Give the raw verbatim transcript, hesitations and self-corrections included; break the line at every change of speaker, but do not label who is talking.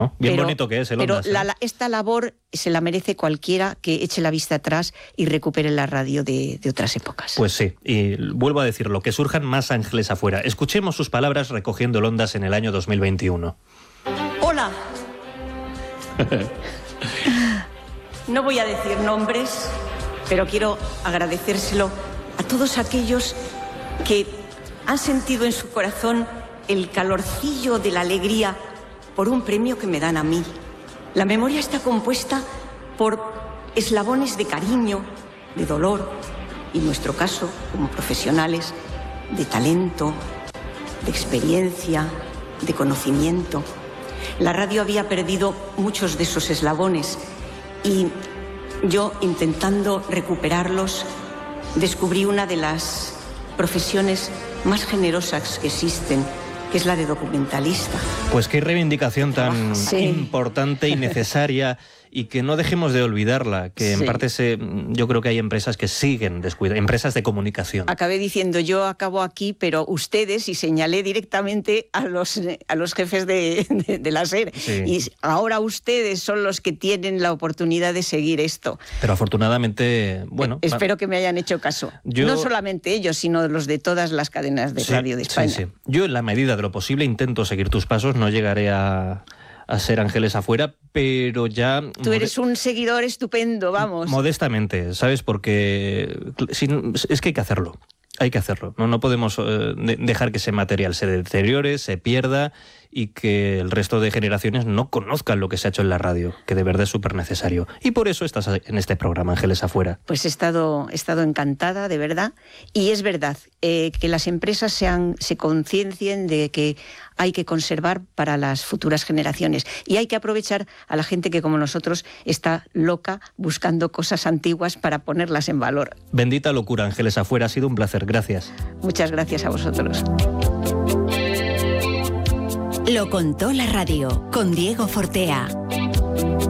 ¿no? Bien
pero,
bonito que es el
Pero
Ondas, ¿eh?
la, esta labor se la merece cualquiera que eche la vista atrás y recupere la radio de, de otras épocas.
Pues sí, y vuelvo a decirlo, que surjan más ángeles afuera. Escuchemos sus palabras recogiendo el Ondas en el año dos mil veintiuno.
Hola. No voy a decir nombres, pero quiero agradecérselo a todos aquellos que han sentido en su corazón el calorcillo de la alegría por un premio que me dan a mí. La memoria está compuesta por eslabones de cariño, de dolor, y en nuestro caso, como profesionales, de talento, de experiencia, de conocimiento. La radio había perdido muchos de esos eslabones y yo, intentando recuperarlos, descubrí una de las profesiones más generosas que existen, que es la de documentalista.
Pues qué reivindicación tan
Sí.
importante y necesaria, y que no dejemos de olvidarla, que en
Sí.
parte se, yo creo que hay empresas que siguen descuidando, empresas de comunicación.
Acabé diciendo, yo acabo aquí, pero ustedes, y señalé directamente a los, a los jefes de, de, de la SER.
Sí.
Y ahora ustedes son los que tienen la oportunidad de seguir esto.
Pero afortunadamente, bueno...
Eh, espero que me hayan hecho caso.
Yo-
No solamente ellos, sino los de todas las cadenas de
Sí,
radio de España.
sí, sí. Yo, en la medida de lo posible, intento seguir tus pasos, no llegaré a, a ser ángeles afuera, pero ya...
Tú eres un seguidor estupendo, vamos.
Modestamente, ¿sabes? Porque si no- es que hay que hacerlo. Hay que hacerlo. No, no podemos eh, de- dejar que ese material se deteriore, se pierda y que el resto de generaciones no conozcan lo que se ha hecho en la radio, que de verdad es súper necesario. Y por eso estás en este programa, Ángeles Afuera.
Pues he estado, he estado encantada, de verdad. Y es verdad, eh, que las empresas sean, se conciencien de que hay que conservar para las futuras generaciones. Y hay que aprovechar a la gente que, como nosotros, está loca buscando cosas antiguas para ponerlas en valor.
Bendita locura, Ángeles Afuera. Ha sido un placer. Gracias.
Muchas gracias a vosotros.
Lo contó la radio con Diego Fortea.